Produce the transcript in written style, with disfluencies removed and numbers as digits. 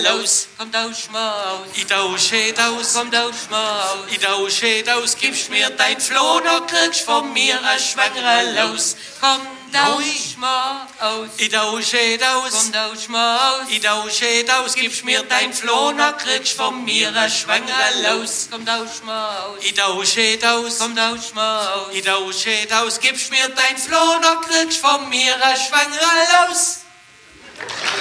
Los, komm tausch mal aus. ich tausche aus, Komm tausch mal aus. ich tausche aus, gibst mir dein Floh, da kriegst von mir ein schwangere Los. Komm tausch mal aus. Ich tausche aus, Komm tausch mal aus. ich tausche aus, gibst mir dein Floh, da kriegst von mir ein schwangere Los. Komm tausch mal aus. Ich tausche aus, Komm tausch mal aus. ich tausche aus, gibst mir dein Floh, da kriegst von mir ein schwangere Los.